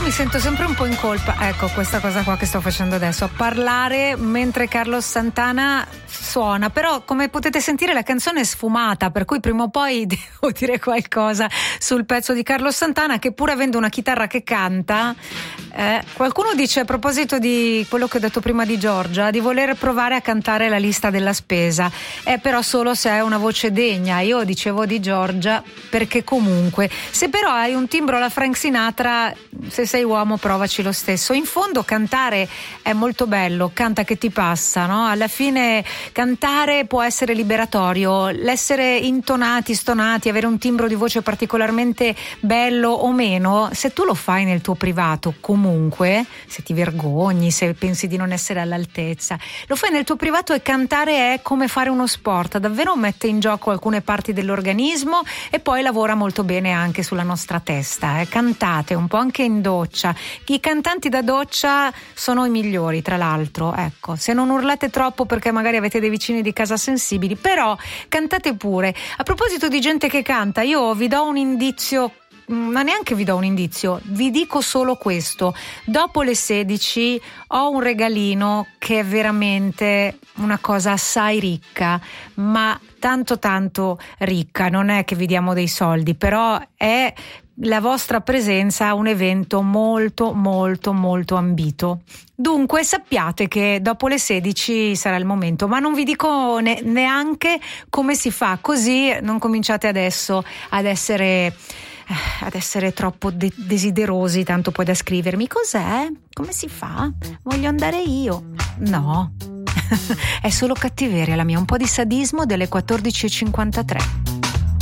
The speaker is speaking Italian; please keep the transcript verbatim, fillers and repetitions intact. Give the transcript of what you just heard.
mi sento sempre un po' in colpa, ecco, questa cosa qua che sto facendo adesso, a parlare mentre Carlos Santana suona, però come potete sentire la canzone è sfumata, per cui prima o poi devo dire qualcosa sul pezzo di Carlos Santana, che pur avendo una chitarra che canta, eh, qualcuno dice, a proposito di quello che ho detto prima di Giorgia, di voler provare a cantare la lista della spesa, è però solo se hai una voce degna. Io dicevo di Giorgia perché comunque, se però hai un timbro alla Frank Sinatra, se sei uomo provaci lo stesso. In fondo cantare è molto bello, canta che ti passa, no? Alla fine cantare può essere liberatorio, l'essere intonati, stonati, avere un timbro di voce particolarmente bello o meno, se tu lo fai nel tuo privato, comunque, se ti vergogni, se pensi di non essere all'altezza, lo fai nel tuo privato, e cantare è come fare uno sport, davvero mette in gioco alcune parti dell'organismo e poi lavora molto bene anche sulla nostra testa. Eh. Cantate un po' anche in doccia, i cantanti da doccia sono i migliori, tra l'altro, ecco, se non urlate troppo perché magari avete dei vicini di casa sensibili, però cantate pure. A proposito di gente che canta, io vi do un indizio, ma neanche vi do un indizio, vi dico solo questo: dopo le sedici ho un regalino che è veramente una cosa assai ricca, ma tanto tanto ricca, non è che vi diamo dei soldi, però è la vostra presenza a un evento molto molto molto ambito. Dunque sappiate che dopo le sedici sarà il momento, ma non vi dico ne- neanche come si fa, così non cominciate adesso ad essere ad essere troppo de- desiderosi, tanto poi da scrivermi: cos'è? Come si fa? Voglio andare io. No, è solo cattiveria la mia, un po' di sadismo delle quattordici e cinquantatré.